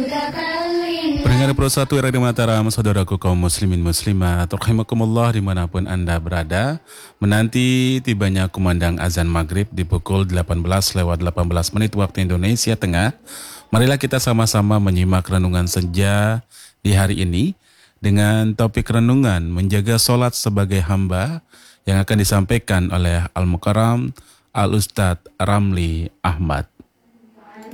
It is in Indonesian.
Pendengar Pro 1 Radio Mataram, saudaraku kaum muslimin muslimat, rahimakumullah dimanapun Anda berada, menanti tibanya kumandang azan maghrib di pukul 18:18 waktu Indonesia Tengah. Marilah kita sama-sama menyimak renungan senja di hari ini dengan topik renungan menjaga solat sebagai hamba yang akan disampaikan oleh Al-Mukarram Al-Ustadz Ramli Ahmad.